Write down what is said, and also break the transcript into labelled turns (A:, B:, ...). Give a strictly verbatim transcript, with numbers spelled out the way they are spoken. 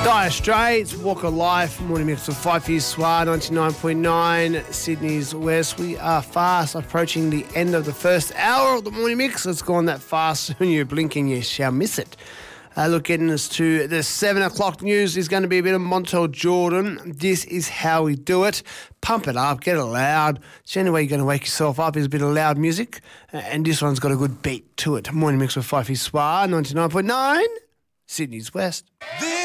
A: Dire Straits, Walk of Life, morning mix of five years Swar, ninety-nine point nine, Sydney's West. We are fast approaching the end of the first hour of the morning mix. It's gone that fast, soon you're blinking, you shall miss it. Uh, look, getting us to the seven o'clock news is going to be a bit of Montel Jordan. This is how we do it. Pump it up, get it loud. It's the only way you're going to wake yourself up is a bit of loud music. Uh, and this one's got a good beat to it. Morning mix with five years Swar, ninety-nine point nine, Sydney's West.
B: This